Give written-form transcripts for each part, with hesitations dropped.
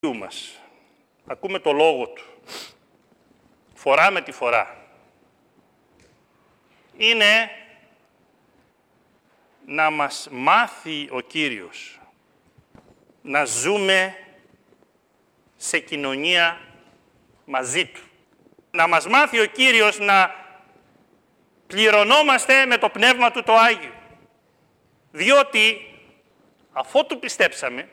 μας. Ακούμε το λόγο του. Φορά με τη φορά. Είναι να μας μάθει ο Κύριος να ζούμε σε κοινωνία μαζί Του. Να μας μάθει ο Κύριος να πληρωνόμαστε με το Πνεύμα Του το Άγιο. Διότι, αφότου πιστέψαμε,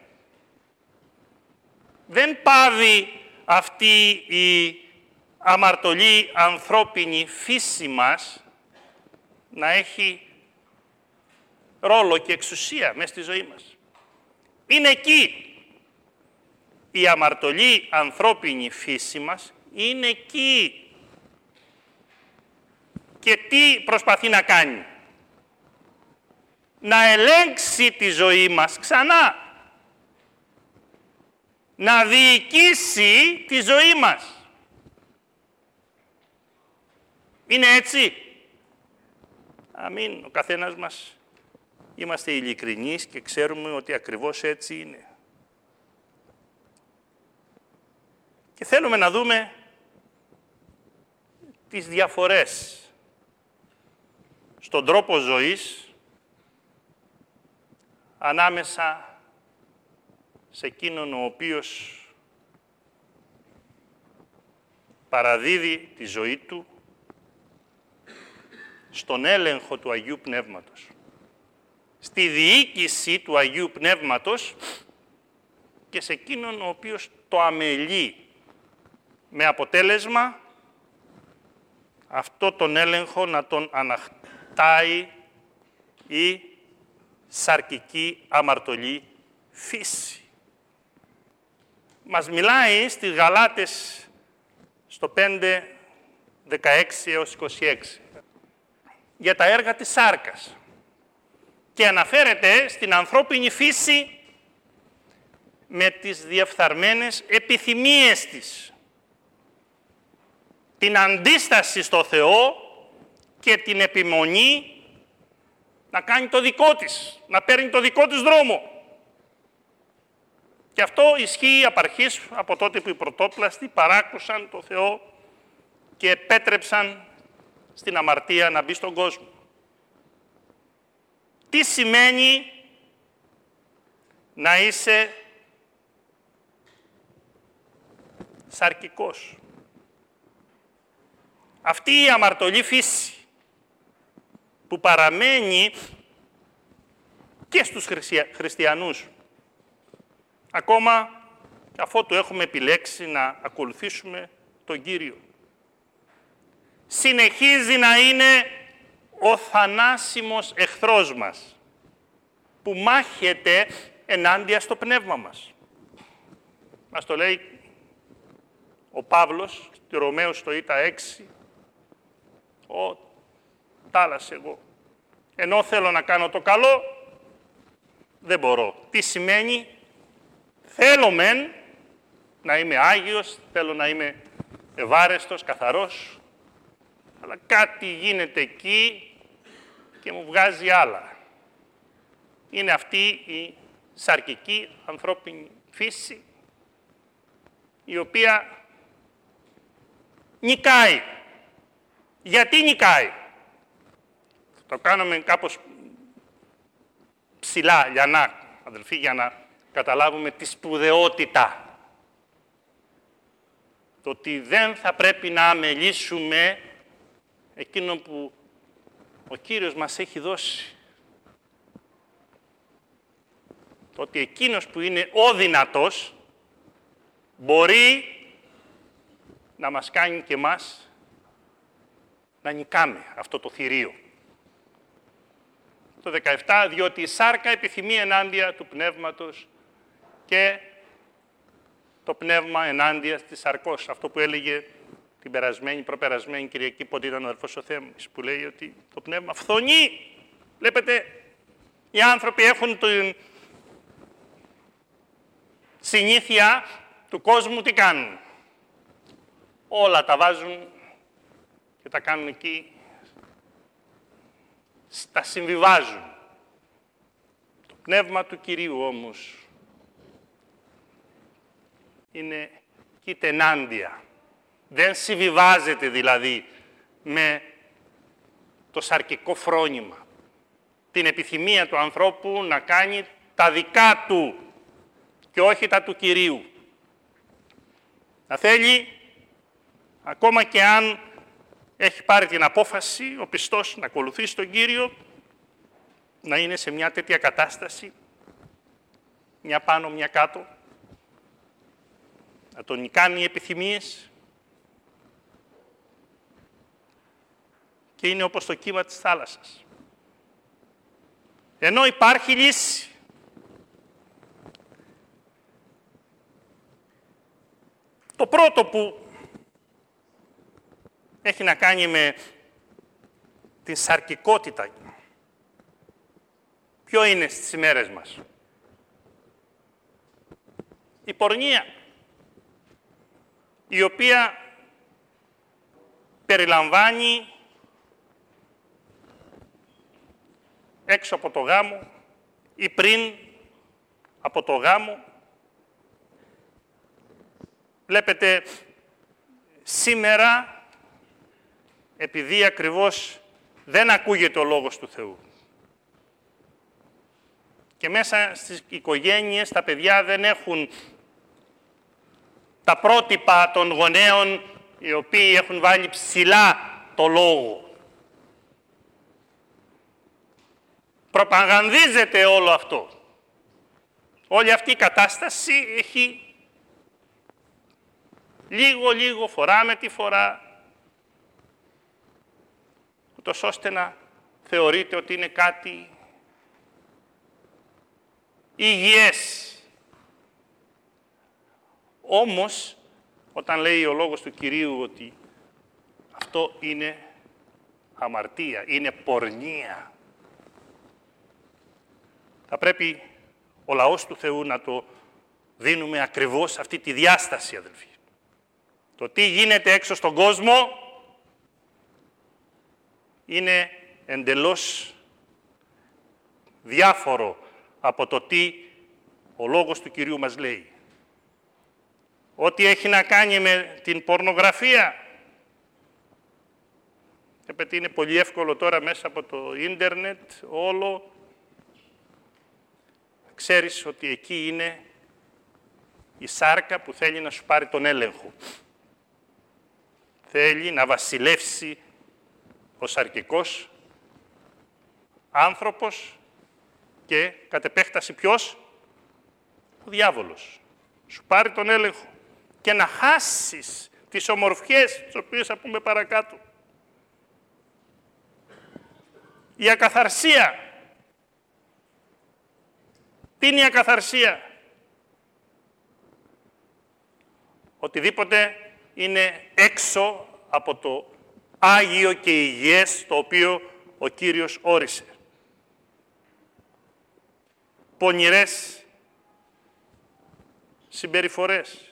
δεν πάβει αυτή η αμαρτωλή ανθρώπινη φύση μας να έχει ρόλο και εξουσία μέσα στη ζωή μας. Είναι εκεί. Η αμαρτωλή ανθρώπινη φύση μας είναι εκεί. Και τι προσπαθεί να κάνει? Να ελέγξει τη ζωή μας ξανά. Να διοικήσει τη ζωή μας. Είναι έτσι? Αμήν. Ο καθένας μας είμαστε ειλικρινείς και ξέρουμε ότι ακριβώς έτσι είναι. Και θέλουμε να δούμε τις διαφορές στον τρόπο ζωής ανάμεσα σε εκείνον ο οποίος παραδίδει τη ζωή του στον έλεγχο του Αγίου Πνεύματος, στη διοίκηση του Αγίου Πνεύματος και σε εκείνον ο οποίος το αμελεί, με αποτέλεσμα αυτό τον έλεγχο να τον αναχτάει η σαρκική αμαρτωλή φύση. Μας μιλάει στις Γαλάτες στο 5, 16 έως 26 για τα έργα της σάρκας και αναφέρεται στην ανθρώπινη φύση με τις διεφθαρμένες επιθυμίες της, την αντίσταση στο Θεό και την επιμονή να κάνει το δικό της, να παίρνει το δικό της δρόμο. Και αυτό ισχύει απ' αρχής, από τότε που οι πρωτόπλαστοι παράκουσαν το Θεό και επέτρεψαν στην αμαρτία να μπει στον κόσμο. Τι σημαίνει να είσαι σαρκικός? Αυτή η αμαρτωλή φύση που παραμένει και στους χριστιανούς, ακόμα αφότου έχουμε επιλέξει να ακολουθήσουμε τον Κύριο, συνεχίζει να είναι ο θανάσιμος εχθρός μας, που μάχεται ενάντια στο πνεύμα μας. Μας το λέει ο Παύλος, στη Ρωμαίους το Ήτα 6, τάλας εγώ. Ενώ θέλω να κάνω το καλό, δεν μπορώ. Τι σημαίνει? Θέλω μεν να είμαι Άγιος, θέλω να είμαι ευάρεστος, καθαρός, αλλά κάτι γίνεται εκεί και μου βγάζει άλλα. Είναι αυτή η σαρκική ανθρώπινη φύση, η οποία νικάει. Γιατί νικάει? Το κάνουμε κάπως ψηλά, λιανά, αδελφοί, για να καταλάβουμε τη σπουδαιότητα. Το ότι δεν θα πρέπει να αμελήσουμε εκείνο που ο Κύριος μας έχει δώσει. Το ότι εκείνος που είναι ο δυνατός μπορεί να μας κάνει και εμάς να νικάμε αυτό το θηρίο. Το 17, διότι η σάρκα επιθυμεί ενάντια του πνεύματος και το πνεύμα ενάντια της σαρκός. Αυτό που έλεγε την προπερασμένη Κυριακή, πότε ήταν ο αδελφός ο Θέμης, που λέει ότι το πνεύμα φθονεί. Βλέπετε, οι άνθρωποι έχουν την συνήθεια του κόσμου, τι κάνουν? Όλα τα βάζουν και τα κάνουν εκεί, τα συμβιβάζουν. Το πνεύμα του Κυρίου όμως είναι κητενάντια. Δεν συμβιβάζεται δηλαδή με το σαρκικό φρόνημα, την επιθυμία του ανθρώπου να κάνει τα δικά του και όχι τα του Κυρίου. Να θέλει, ακόμα και αν έχει πάρει την απόφαση ο πιστός να ακολουθήσει τον Κύριο, να είναι σε μια τέτοια κατάσταση, μια πάνω, μια κάτω, να τον κάνει επιθυμίες και είναι όπως το κύμα της θάλασσας. Ενώ υπάρχει λύση. Το πρώτο που έχει να κάνει με την σαρκικότητα. Ποιο είναι στις ημέρες μας? Η πορνεία, η οποία περιλαμβάνει έξω από το γάμο ή πριν από το γάμο. Βλέπετε, σήμερα, επειδή ακριβώς δεν ακούγεται ο Λόγος του Θεού και μέσα στις οικογένειες τα παιδιά δεν έχουν τα πρότυπα των γονέων οι οποίοι έχουν βάλει ψηλά το Λόγο. Προπαγανδίζεται όλο αυτό. Όλη αυτή η κατάσταση έχει λίγο φορά με τη φορά, ούτως ώστε να θεωρείται ότι είναι κάτι υγιές. Όμως, όταν λέει ο Λόγος του Κυρίου ότι αυτό είναι αμαρτία, είναι πορνεία, θα πρέπει ο λαός του Θεού να το δίνουμε ακριβώς αυτή τη διάσταση, αδελφοί. Το τι γίνεται έξω στον κόσμο είναι εντελώς διάφορο από το τι ο Λόγος του Κυρίου μας λέει. Ό,τι έχει να κάνει με την πορνογραφία, επειδή είναι πολύ εύκολο τώρα μέσα από το ίντερνετ όλο, ξέρεις ότι εκεί είναι η σάρκα που θέλει να σου πάρει τον έλεγχο. Θέλει να βασιλεύσει ο σαρκικός άνθρωπος και κατ' επέκταση ποιος? Ο διάβολος. Σου πάρει τον έλεγχο και να χάσεις τις ομορφιές, τις οποίες θα πούμε παρακάτω. Η ακαθαρσία. Τι είναι η ακαθαρσία? Οτιδήποτε είναι έξω από το Άγιο και υγιές το οποίο ο Κύριος όρισε. Πονηρές συμπεριφορές,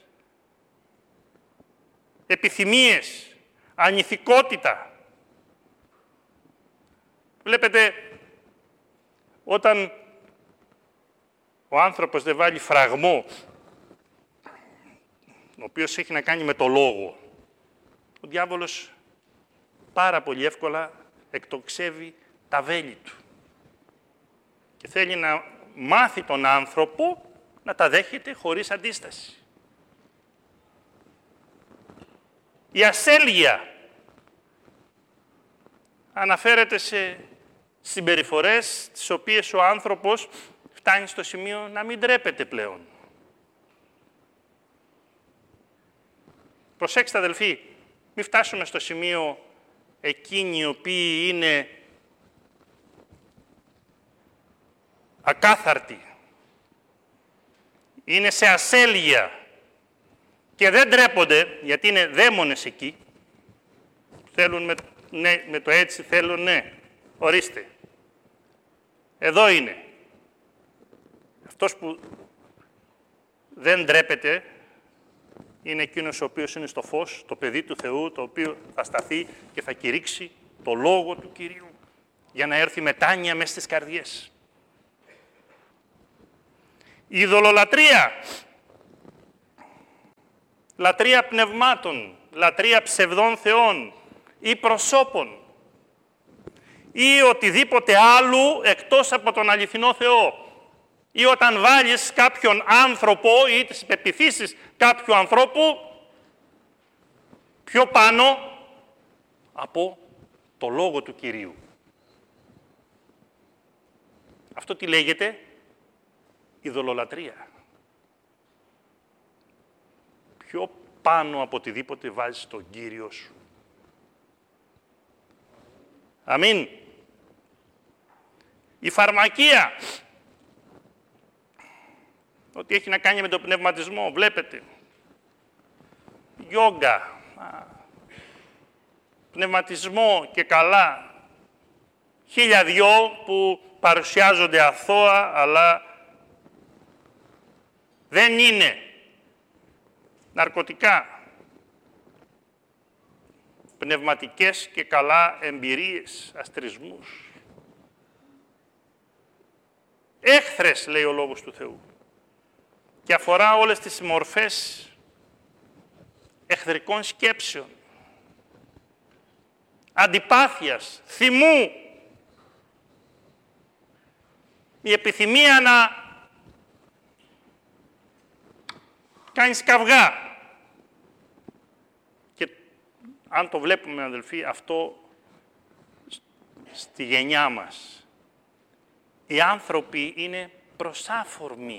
επιθυμίες, ανηθικότητα. Βλέπετε, όταν ο άνθρωπος δεν βάλει φραγμό, ο οποίος έχει να κάνει με το λόγο, ο διάβολος πάρα πολύ εύκολα εκτοξεύει τα βέλη του και θέλει να μάθει τον άνθρωπο να τα δέχεται χωρίς αντίσταση. Η ασέλγεια αναφέρεται σε συμπεριφορές τις οποίες ο άνθρωπος φτάνει στο σημείο να μην ντρέπεται πλέον. Προσέξτε, αδελφοί, μην φτάσουμε στο σημείο εκείνοι οι οποίοι είναι ακάθαρτοι, είναι σε ασέλγεια και δεν ντρέπονται, γιατί είναι δαίμονες εκεί, θέλουν με το έτσι, θέλουν ναι, ορίστε. Εδώ είναι. Αυτός που δεν ντρέπεται είναι εκείνος ο οποίος είναι στο φως, το παιδί του Θεού, το οποίο θα σταθεί και θα κηρύξει το Λόγο του Κυρίου για να έρθει μετάνοια μέσα στις καρδιές. Η ειδωλολατρία λατρεία πνευμάτων, λατρεία ψευδών θεών ή προσώπων ή οτιδήποτε άλλου εκτός από τον αληθινό Θεό. Ή όταν βάλεις κάποιον άνθρωπο ή τις πεποιθήσεις κάποιου ανθρώπου πιο πάνω από το Λόγο του Κυρίου. Αυτό τι λέγεται? Ειδωλολατρεία. Πιο πάνω από οτιδήποτε βάζεις τον Κύριο σου. Αμήν. Η φαρμακεία, ό,τι έχει να κάνει με τον πνευματισμό, βλέπετε. Γιόγκα, πνευματισμό και καλά. 1002 που παρουσιάζονται αθώα, αλλά δεν είναι. Ναρκωτικά. Πνευματικές και καλά εμπειρίες, αστρισμούς. Έχθρες, λέει ο Λόγος του Θεού. Και αφορά όλες τις μορφές εχθρικών σκέψεων, αντιπάθειας, θυμού, η επιθυμία να κάνεις καυγά. Και αν το βλέπουμε, αδελφοί, αυτό στη γενιά μας, οι άνθρωποι είναι προσάφορμοι.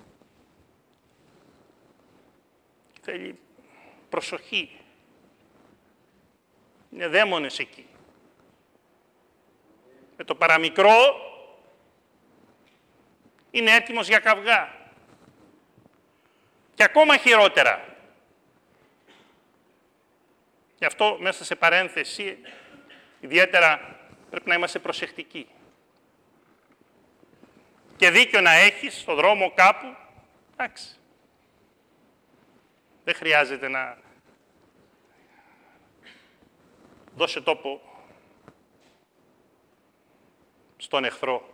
Θέλει προσοχή. Είναι δαίμονες εκεί. Με το παραμικρό είναι έτοιμος για καυγά. Και ακόμα χειρότερα. Γι' αυτό μέσα σε παρένθεση ιδιαίτερα πρέπει να είμαστε προσεκτικοί. Και δίκιο να έχεις στον δρόμο κάπου, εντάξει. Δεν χρειάζεται να δώσει τόπο στον εχθρό.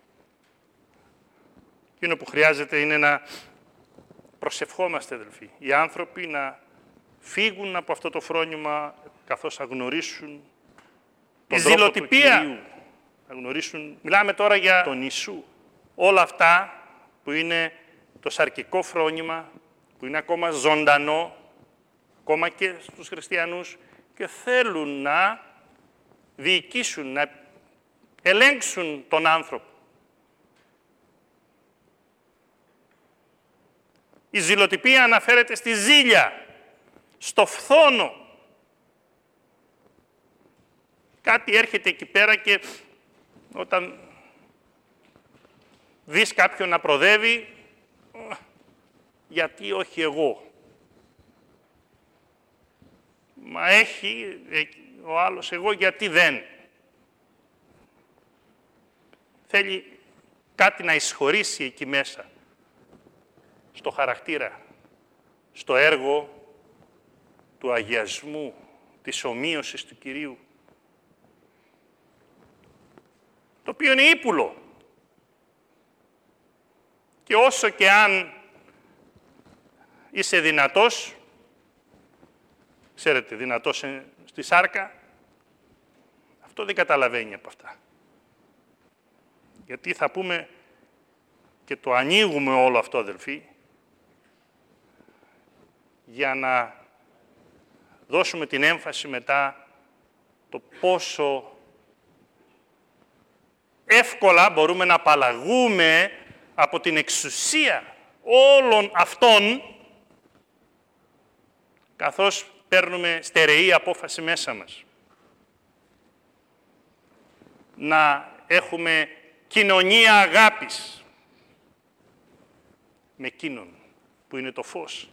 Εκείνο που χρειάζεται είναι να προσευχόμαστε, αδελφοί. Οι άνθρωποι να φύγουν από αυτό το φρόνημα καθώς θα γνωρίσουν τον τρόπο του Κυρίου. Θα γνωρίσουν. Μιλάμε τώρα για τον Ιησού. Όλα αυτά που είναι το σαρκικό φρόνημα, που είναι ακόμα ζωντανό, ακόμα και στους χριστιανούς, και θέλουν να διοικήσουν, να ελέγξουν τον άνθρωπο. Η ζηλοτυπία αναφέρεται στη ζήλια, στο φθόνο. Κάτι έρχεται εκεί πέρα και όταν δεις κάποιον να προδεύει, γιατί όχι εγώ. Μα έχει ο άλλος, εγώ γιατί δεν. Θέλει κάτι να εισχωρήσει εκεί μέσα, στο χαρακτήρα, στο έργο του αγιασμού, της ομοίωσης του Κυρίου, το οποίο είναι ύπουλο. Και όσο και αν είσαι δυνατός, ξέρετε, δυνατός στη σάρκα, αυτό δεν καταλαβαίνει από αυτά. Γιατί θα πούμε και το ανοίγουμε όλο αυτό, αδελφοί, για να δώσουμε την έμφαση μετά το πόσο εύκολα μπορούμε να απαλλαγούμε από την εξουσία όλων αυτών, καθώς παίρνουμε στερεή απόφαση μέσα μας. Να έχουμε κοινωνία αγάπης με εκείνον που είναι το φως.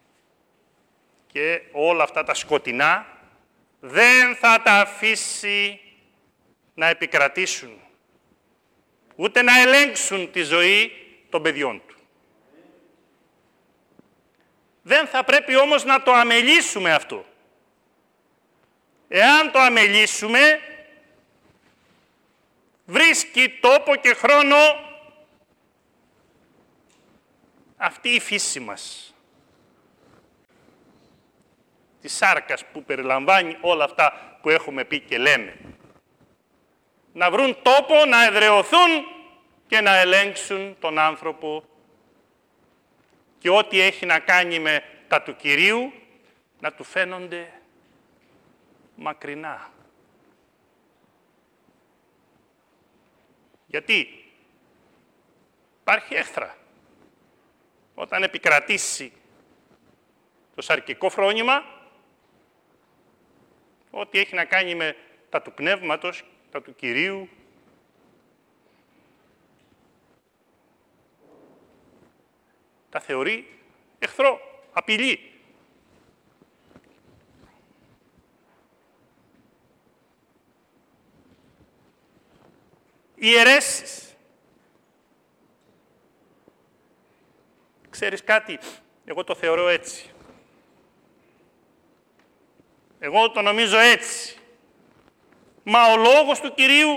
Και όλα αυτά τα σκοτεινά δεν θα τα αφήσει να επικρατήσουν, ούτε να ελέγξουν τη ζωή των παιδιών του. Δεν θα πρέπει όμως να το αμελήσουμε αυτό. Εάν το αμελήσουμε, βρίσκει τόπο και χρόνο αυτή η φύση μας. της σάρκας που περιλαμβάνει όλα αυτά που έχουμε πει και λέμε. Να βρουν τόπο, να εδραιωθούν και να ελέγξουν τον άνθρωπο και ό,τι έχει να κάνει με τα του Κυρίου να του φαίνονται μακρινά. Γιατί υπάρχει έχθρα. Όταν επικρατήσει το σαρκικό φρόνημα, ό,τι έχει να κάνει με τα του Πνεύματος, τα του Κυρίου, τα θεωρεί εχθρό, απειλή. Οι αιρέσεις. Ξέρεις κάτι, εγώ το θεωρώ έτσι. Εγώ το νομίζω έτσι. Μα ο λόγος του Κυρίου...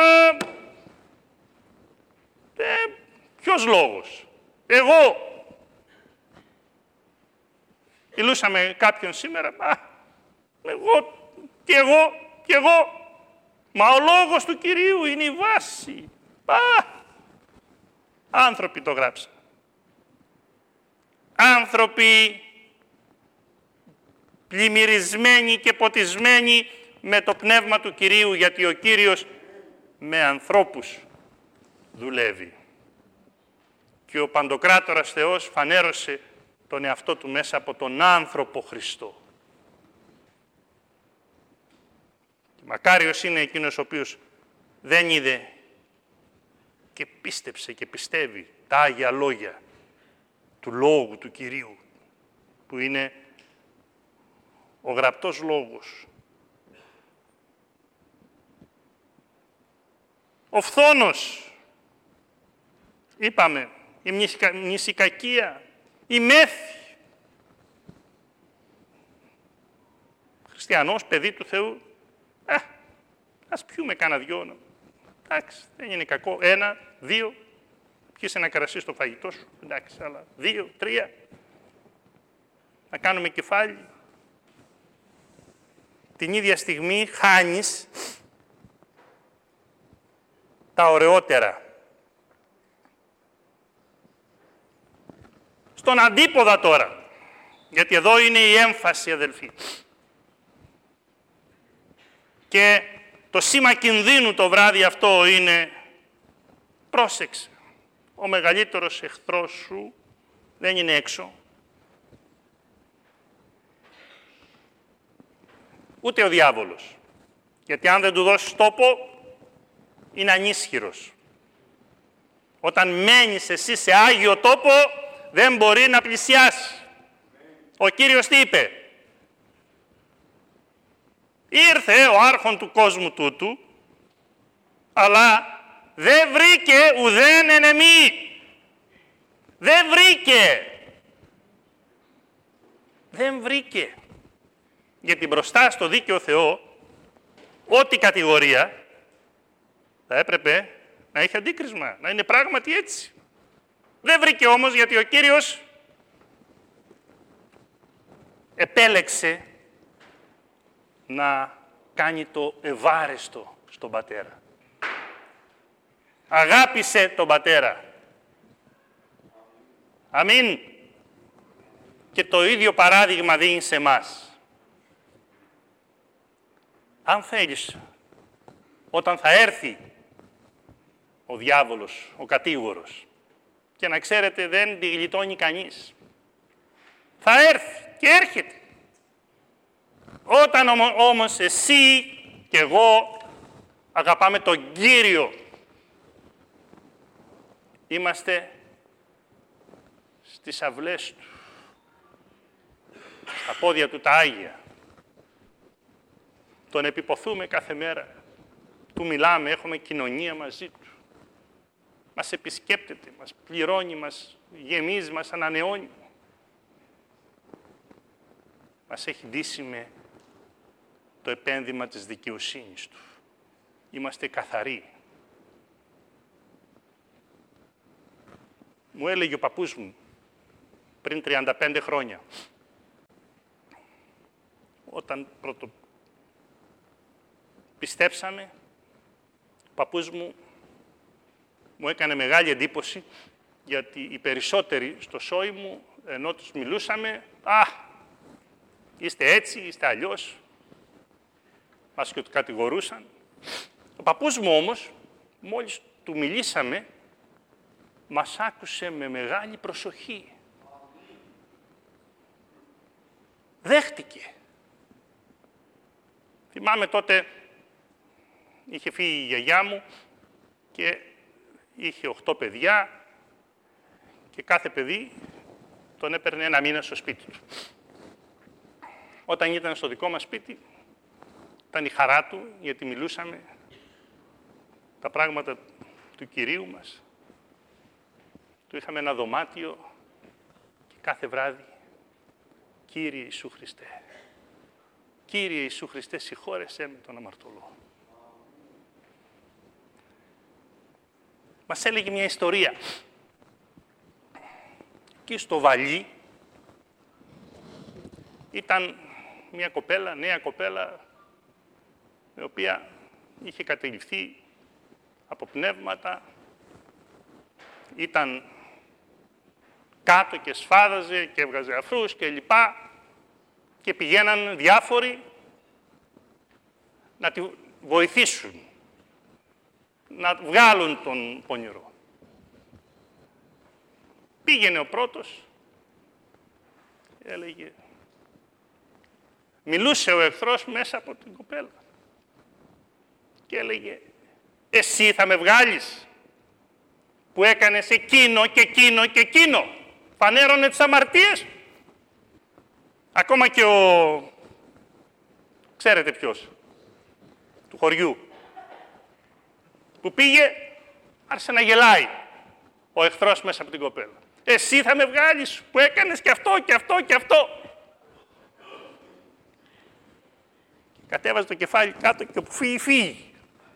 ποιος λόγος? Εγώ. Μιλούσα με κάποιον σήμερα. Εγώ. Μα ο λόγος του Κυρίου είναι η βάση. Άνθρωποι το γράψαν. Άνθρωποι πλημμυρισμένοι και ποτισμένοι με το πνεύμα του Κυρίου, γιατί ο Κύριος με ανθρώπους δουλεύει. Και ο Παντοκράτορας Θεός φανέρωσε τον εαυτό του μέσα από τον άνθρωπο Χριστό. Μακάριος είναι εκείνος ο οποίος δεν είδε και πίστεψε και πιστεύει τα Άγια Λόγια του Λόγου του Κυρίου, που είναι ο γραπτός Λόγος. Ο φθόνος, είπαμε, η μνησικακία, η μέθη. Χριστιανός, παιδί του Θεού, ας πιούμε κάνα δυο. Εντάξει, δεν είναι κακό. 1, 2, πιείς ένα κρασί στο φαγητό σου. Εντάξει, αλλά 2, 3. Να κάνουμε κεφάλι. Την ίδια στιγμή χάνεις τα ωραιότερα. Στον αντίποδα τώρα, γιατί εδώ είναι η έμφαση, αδελφοί. Και το σήμα κινδύνου το βράδυ αυτό είναι, πρόσεξε, ο μεγαλύτερος εχθρός σου δεν είναι έξω. Ούτε ο διάβολος. Γιατί αν δεν του δώσεις τόπο, είναι ανίσχυρος. Όταν μένεις εσύ σε άγιο τόπο, δεν μπορεί να πλησιάσει. Ο Κύριος τι είπε? Ήρθε ο άρχον του κόσμου τούτου, αλλά δεν βρήκε ουδέν ενεμή. Δεν βρήκε. Δεν βρήκε. Γιατί μπροστά στο δίκαιο Θεό, ό,τι κατηγορία θα έπρεπε να έχει αντίκρισμα, να είναι πράγματι έτσι. Δεν βρήκε όμως, γιατί ο Κύριος επέλεξε να κάνει το ευάρεστο στον Πατέρα. Αγάπησε τον Πατέρα. Αμήν. Και το ίδιο παράδειγμα δίνει σε εμάς. Αν θέλεις, όταν θα έρθει ο διάβολος, ο κατήγορος, και να ξέρετε δεν τη γλιτώνει κανείς, θα έρθει και έρχεται. Όταν όμως εσύ και εγώ αγαπάμε τον Κύριο, είμαστε στις αυλές Του, στα πόδια Του τα Άγια. Τον επιποθούμε κάθε μέρα. Του μιλάμε, έχουμε κοινωνία μαζί Του. Μας επισκέπτεται, μας πληρώνει, μας γεμίζει, μας ανανεώνει. Μας έχει ντύσει με το επένδυμα της δικαιοσύνης Του. Είμαστε καθαροί. Μου έλεγε ο παππούς μου πριν 35 χρόνια. όταν πρώτο πιστέψαμε, ο παππούς μου έκανε μεγάλη εντύπωση, γιατί οι περισσότεροι στο σόι μου, ενώ τους μιλούσαμε, είστε έτσι, είστε αλλιώς, μας και τους κατηγορούσαν. Ο παππούς μου όμως, μόλις του μιλήσαμε, μας άκουσε με μεγάλη προσοχή. Δέχτηκε. Θυμάμαι τότε, είχε φύγει η γιαγιά μου και είχε 8 παιδιά και κάθε παιδί τον έπαιρνε 1 μήνα στο σπίτι του. Όταν ήταν στο δικό μας σπίτι, ήταν η χαρά του, γιατί μιλούσαμε τα πράγματα του Κυρίου μας. Του είχαμε ένα δωμάτιο και κάθε βράδυ, Κύριε Ιησού Χριστέ, Κύριε Ιησού Χριστέ, συγχώρεσέ με τον αμαρτωλό. Μας έλεγε μια ιστορία. Εκεί στο Βαλί ήταν μια κοπέλα, νέα κοπέλα, η οποία είχε κατεληφθεί από πνεύματα, ήταν κάτω και σφάδαζε και έβγαζε αφρούς και λοιπά, και πηγαίναν διάφοροι να τη βοηθήσουν, να βγάλουν τον πονηρό. Πήγαινε ο πρώτος, έλεγε, μιλούσε ο εχθρός μέσα από την κοπέλα και έλεγε, εσύ θα με βγάλεις που έκανες εκείνο και εκείνο και εκείνο. Φανέρωνε τις αμαρτίες. Ακόμα και ξέρετε ποιος, του χωριού, που πήγε, άρχισε να γελάει ο εχθρός μέσα από την κοπέλα. Εσύ θα με βγάλεις που έκανες και αυτό και αυτό και αυτό. Κατέβαζε το κεφάλι κάτω και όπου φύγει, φύγει.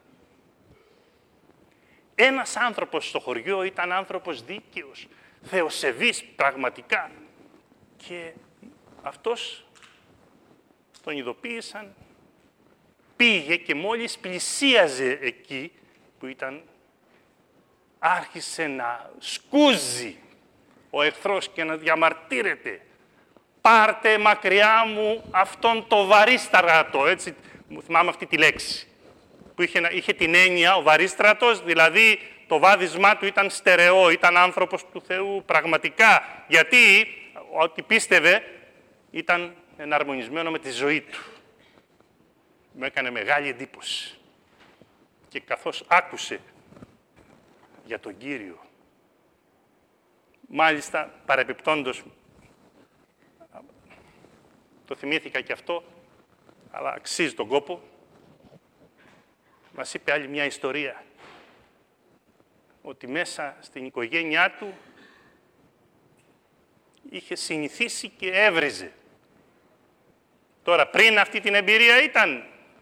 Ένας άνθρωπος στο χωριό ήταν άνθρωπος δίκαιος, θεοσεβής πραγματικά. Και αυτός τον ειδοποίησαν, πήγε και μόλις πλησίαζε εκεί που ήταν, άρχισε να σκούζει ο εχθρός και να διαμαρτύρεται. Πάρτε μακριά μου αυτόν το βαρύστρατο, έτσι, μου θυμάμαι αυτή τη λέξη, που είχε την έννοια ο βαρύστρατος, δηλαδή το βάδισμά του ήταν στερεό, ήταν άνθρωπος του Θεού πραγματικά, γιατί ό,τι πίστευε ήταν εναρμονισμένο με τη ζωή του. Μου έκανε μεγάλη εντύπωση. Και καθώς άκουσε για τον Κύριο, μάλιστα παρεπιπτόντως, το θυμήθηκα και αυτό, αλλά αξίζει τον κόπο, μας είπε άλλη μια ιστορία, ότι μέσα στην οικογένειά του είχε συνηθίσει και έβριζε. Τώρα, πριν αυτή την εμπειρία ήταν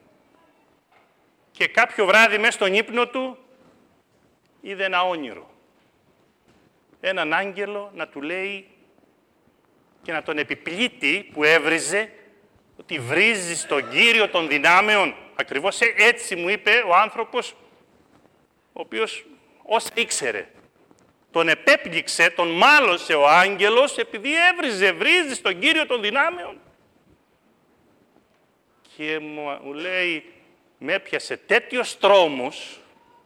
και κάποιο βράδυ μέσα στον ύπνο του είδε ένα όνειρο. Έναν άγγελο να του λέει και να τον επιπλήττει που έβριζε, ότι βρίζει στον Κύριο των δυνάμεων. Ακριβώς έτσι μου είπε ο άνθρωπος, ο οποίος όσα ήξερε. Τον επέπληξε, τον μάλωσε ο άγγελος, επειδή βρίζει στον Κύριο των δυνάμεων. Και μου λέει, με έπιασε τέτοιος τρόμος,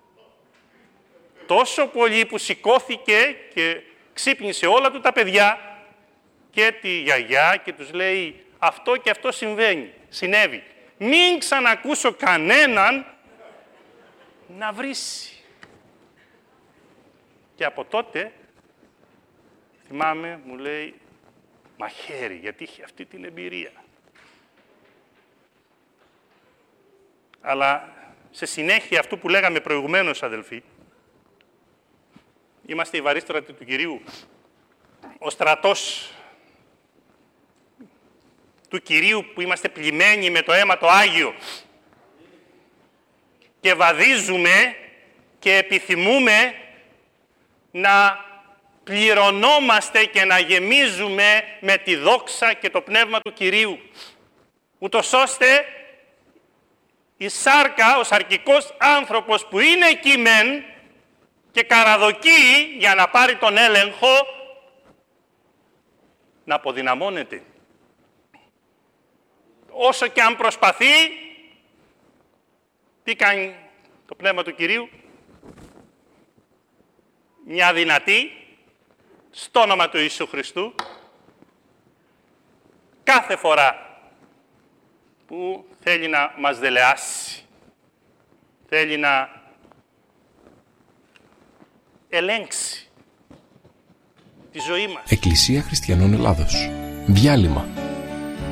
τόσο πολύ που σηκώθηκε και ξύπνησε όλα του τα παιδιά και τη γιαγιά και τους λέει, αυτό και αυτό συνέβη. Μην ξανακούσω κανέναν να βρίσει. Και από τότε, θυμάμαι, μου λέει, μαχαίρι, γιατί είχε αυτή την εμπειρία. Αλλά σε συνέχεια αυτού που λέγαμε προηγουμένως, αδελφοί, είμαστε οι βαρύστρατοι του Κυρίου. Ο στρατός του Κυρίου που είμαστε πλημμένοι με το αίμα το Άγιο και βαδίζουμε και επιθυμούμε να πληρωνόμαστε και να γεμίζουμε με τη δόξα και το Πνεύμα του Κυρίου. ούτως ώστε η σάρκα, ο σαρκικός άνθρωπος που είναι εκεί μεν και καραδοκεί για να πάρει τον έλεγχο, να αποδυναμώνεται. Όσο και αν προσπαθεί, τι κάνει το Πνεύμα του Κυρίου? Μια δυνατή, στο όνομα του Ιησού Χριστού, κάθε φορά που θέλει να μας δελεάσει, θέλει να ελέγξει τη ζωή μας. Εκκλησία Χριστιανών Ελλάδος. Διάλειμμα.